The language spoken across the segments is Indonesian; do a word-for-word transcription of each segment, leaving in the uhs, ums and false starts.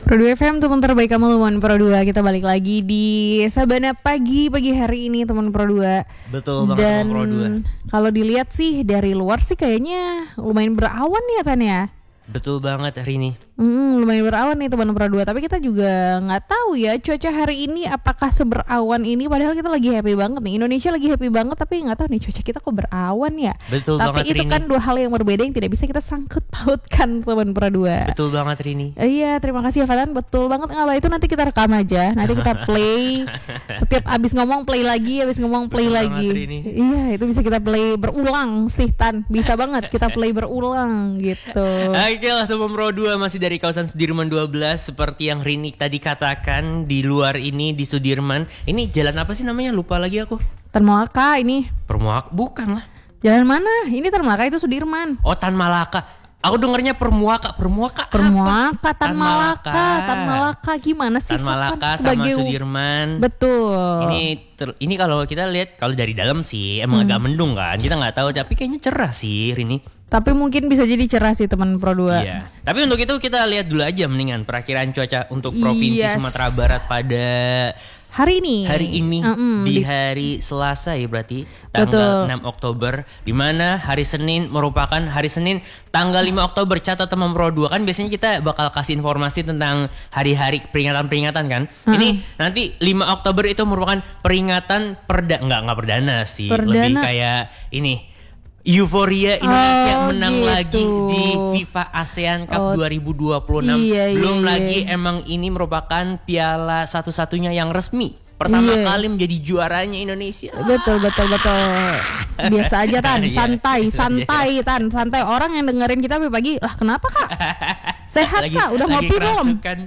Pro dua F M, teman terbaik kamu, teman Pro dua. Kita balik lagi di Sabana pagi pagi hari ini, teman Pro dua. Betul banget, Dan teman Pro dua. kalau dilihat sih dari luar sih kayaknya lumayan berawan ya Tan ya. Betul banget hari ini. Hmm, lumayan berawan nih teman Pro dua. Tapi kita juga nggak tahu ya cuaca hari ini apakah seberawan ini. Padahal kita lagi happy banget nih. Indonesia lagi happy banget, tapi nggak tahu nih cuaca kita kok berawan ya. Betul tapi banget itu Rini. kan dua hal yang berbeda yang tidak bisa kita sangkut pautkan, teman Pro dua. Betul banget Rini. Eh, Iya, terima kasih ya Fatan. Betul banget. Nggak apa itu nanti kita rekam aja. Nanti kita play. Setiap abis ngomong play lagi, abis ngomong play Betul lagi. banget, Rini. Iya, itu bisa kita play berulang sih Tan. Bisa banget kita play berulang gitu. Oke lah teman Pro dua, masih dari kawasan Sudirman dua belas. Seperti yang Rini tadi katakan, di luar ini di Sudirman. Ini jalan apa sih namanya? Lupa lagi aku. Tan Malaka ini. Permuak? Bukan lah. Jalan mana? Ini Tan Malaka itu Sudirman. Oh, Tan Malaka. Aku dengernya Permuaka. Permuaka Permuaka, apa? Tan Malaka. Tan Malaka gimana sih Tan Malaka Fatan? sama Sudirman. Betul. Ini ter, ini kalau kita lihat kalau dari dalam sih emang Hmm. agak mendung kan. Kita nggak tahu, tapi kayaknya cerah sih Rini. Tapi mungkin bisa jadi cerah sih teman Pro dua. Iya. Tapi untuk itu kita lihat dulu aja mendingan perakiraan cuaca untuk provinsi Yes. Sumatera Barat pada Hari ini. hari ini Mm-mm, di di- hari Selasa ya berarti Betul. tanggal enam Oktober, di mana hari Senin merupakan hari Senin tanggal lima Oktober. Catat teman Pro dua, kan biasanya kita bakal kasih informasi tentang hari-hari peringatan-peringatan kan. Mm-mm. Ini nanti lima Oktober itu merupakan peringatan perda enggak enggak perdana sih, Perdana. lebih kayak ini euforia Indonesia Oh, menang gitu. lagi di FIFA ASEAN Cup Oh, dua ribu dua puluh enam. iya, iya, Belum iya. lagi emang ini merupakan piala satu-satunya yang resmi. Pertama Iya. kali menjadi juaranya Indonesia. Betul betul betul. Biasa aja Tan, Iya. santai, santai Tan, santai. Orang yang dengerin kita pagi-pagi, lah kenapa Kak? Sehat Lagi- Kak, udah lagi ngopi belum? kerasukan.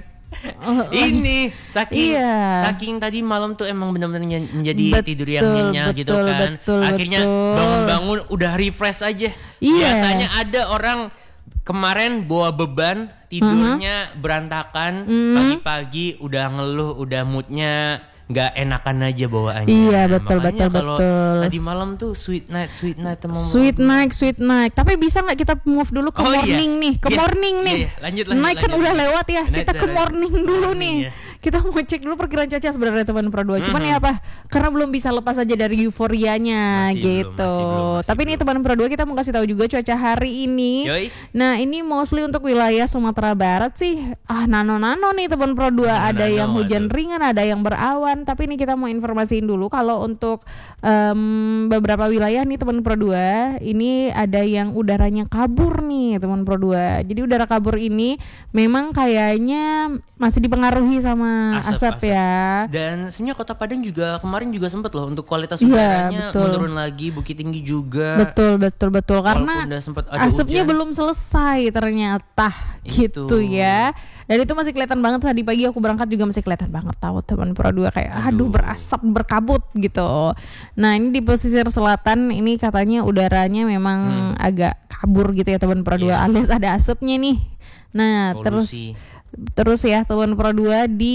Ini saking Iya. saking tadi malam tuh emang benar-benar nyen- menjadi Betul, tidur yang nyenyak gitu betul, kan. betul, Akhirnya betul. bangun-bangun udah refresh aja. Iya. Biasanya ada orang kemarin bawa beban, tidurnya berantakan, Mhm. pagi-pagi udah ngeluh, udah moodnya nggak enakan aja bawaannya. Iya, betul, Makanya betul, kalau betul. tadi malam tuh sweet night, sweet night teman. Sweet night, sweet night. Tapi bisa nggak kita move dulu ke Oh, iya. morning nih, ke Iya, morning iya, nih. iya. Lanjut, lanjut, Night kan lanjut. udah lewat ya. Night Kita ke udah morning lewat. dulu Morning, nih. ya. Kita mau cek dulu perkiraan cuaca sebenarnya teman Pro dua. Cuman Mhm. ya apa? Karena belum bisa lepas aja dari euforianya Masih belum, gitu. masih belum, masih Tapi ini belum. teman Pro dua kita mau kasih tahu juga cuaca hari ini. Yoi. Nah, ini mostly untuk wilayah Sumatera Barat sih. Ah, nano-nano nih teman Pro dua. Ada Nano-nano, yang hujan aduh. ringan, ada yang berawan. Tapi ini kita mau informasiin dulu kalau untuk em, beberapa wilayah nih teman Pro dua, ini ada yang udaranya kabur nih teman Pro dua. Jadi udara kabur ini memang kayaknya masih dipengaruhi sama Asap, asap, asap. ya. Dan sebenarnya Kota Padang juga kemarin juga sempet loh untuk kualitas Iya, udaranya betul. menurun lagi, Bukit Tinggi juga. Betul betul betul Walaupun karena udah sempet ada asapnya hujan. belum selesai ternyata Itu. gitu ya. Dan itu masih kelihatan banget tadi pagi aku berangkat juga masih kelihatan banget tahu teman Pro dua kayak aduh Aduh. berasap berkabut gitu. Nah, ini di pesisir selatan ini katanya udaranya memang agak kabur gitu ya teman Pro dua, Iya. alias ada asapnya nih. Nah, terus Polusi. Terus ya teman Pro dua di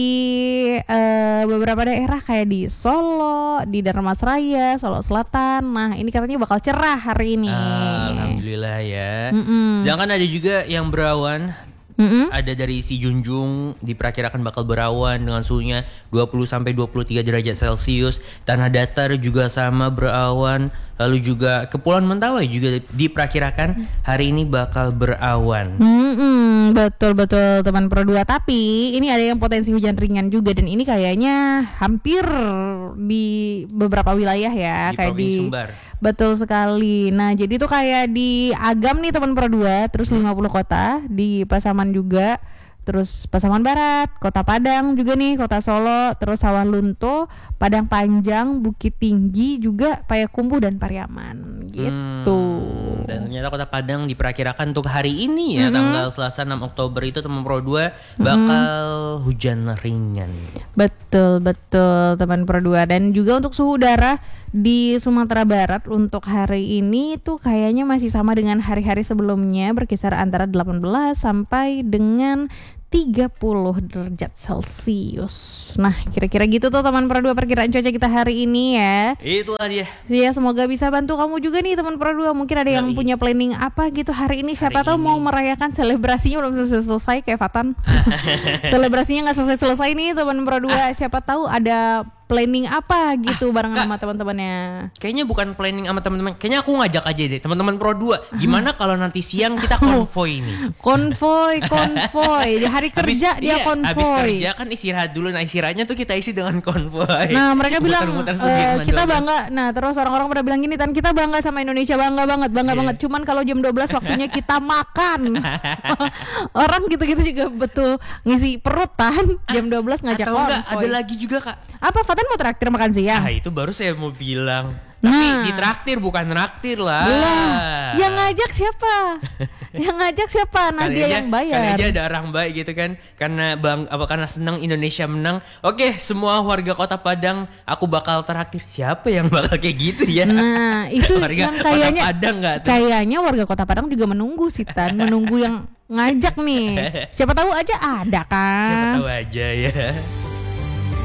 eh, beberapa daerah kayak di Solo, di Dharmasraya, Solo Selatan. Nah, ini katanya bakal cerah hari ini. Alhamdulillah ya. Mm-mm. Sedangkan ada juga yang berawan. Mm-mm. Ada dari Si Junjung diperkirakan bakal berawan dengan suhunya dua puluh sampai dua puluh tiga derajat Celcius. Tanah Datar juga sama berawan. Lalu juga Kepulauan Mentawai juga diperkirakan hari ini bakal berawan. Mm-mm, betul betul teman Pro dua. Tapi ini ada yang potensi hujan ringan juga dan ini kayaknya hampir di beberapa wilayah ya, Di kayak Provinsi di Sumbar. Betul sekali. Nah, jadi tuh kayak di Agam nih teman Pro dua, terus lima puluh kota, di Pasaman juga, terus Pasaman Barat, Kota Padang juga nih, Kota Solo, terus Sawah Lunto, Padang Panjang, Bukit Tinggi juga, Payakumbuh dan Pariaman gitu. Hmm, dan ternyata Kota Padang diperkirakan untuk hari ini ya, tanggal Selasa enam Oktober itu teman Pro dua bakal hujan ringan. Betul betul teman Pro dua. Dan juga untuk suhu udara di Sumatera Barat untuk hari ini tuh kayaknya masih sama dengan hari-hari sebelumnya, berkisar antara delapan belas sampai dengan tiga puluh derajat Celcius. Nah, kira-kira gitu tuh teman Pro dua perkiraan cuaca kita hari ini ya. Itulah dia. Ya, semoga bisa bantu kamu juga nih teman Pro dua. Mungkin ada yang Yoi. punya planning apa gitu hari ini. Siapa Hari tahu ini. mau merayakan selebrasinya belum selesai-selesai kayak Fatan. Selebrasinya nggak selesai-selesai nih teman Pro dua. Siapa tahu ada planning apa gitu bareng Kak. sama teman-temannya. Kayaknya bukan planning sama teman-teman. Kayaknya aku ngajak aja deh teman-teman Pro dua. Gimana kalau nanti siang kita konvoy nih? Konvoy, konvoy. Di hari kerja Habis- dia iya, Habis konvoy. kerja kan istirahat dulu. Nah istirahatnya tuh kita isi dengan konvoy. Nah mereka bilang Muter-muter eh, Sudirman kita dua belas. bangga. Nah terus orang-orang pada bilang gini, Tan kita bangga sama Indonesia, bangga banget, bangga Iya. banget. Cuman kalau jam dua belas waktunya kita makan. Orang gitu-gitu juga betul ngisi perut Tan. Jam dua belas ngajak Atau enggak konvoy. ada lagi juga kak. Apa Fatan mau traktir makan siang? Ah itu baru saya mau bilang. Tapi Nah. ditraktir bukan traktir lah. Lah, yang ngajak siapa? Yang ngajak siapa? Nah Kali dia aja- yang Kali bayar. aja ada orang baik gitu kan. Karena bang apa karena senang Indonesia menang. Oke, semua warga Kota Padang aku bakal traktir. Siapa yang bakal kayak gitu ya? Nah itu Warga yang Kota kayaknya Padang nggak tuh? kayaknya warga Kota Padang juga menunggu sih Tan, menunggu yang ngajak nih. Siapa tahu aja ada kan. Siapa tahu aja ya.